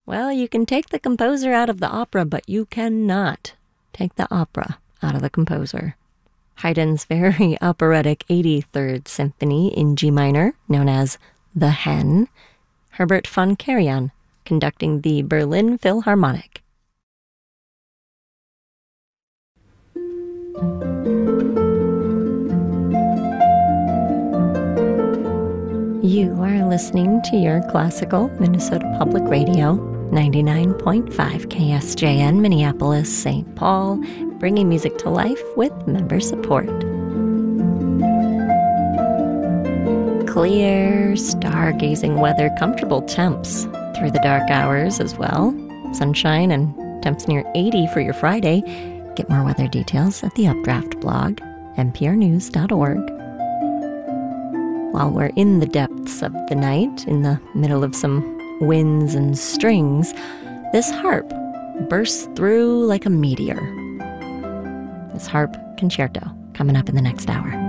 Well, you can take the composer out of the opera, but you cannot take the opera out of the composer. Haydn's very operatic 83rd Symphony in G minor, known as The Hen, Herbert von Karajan conducting the Berlin Philharmonic. You are listening to your classical Minnesota Public Radio, 99.5 KSJN, Minneapolis, St. Paul, bringing music to life with member support. Clear, stargazing weather, comfortable temps through the dark hours as well. Sunshine and temps near 80 for your Friday. Get more weather details at the Updraft blog, nprnews.org. While we're in the depths of the night, in the middle of some winds and strings, this harp bursts through like a meteor. This harp concerto coming up in the next hour.